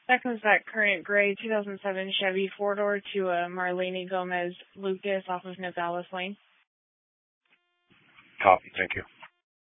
That comes back current gray 2007 Chevy four-door to Marlene Gomez Lucas off of Nogales Lane. Copy. Thank you.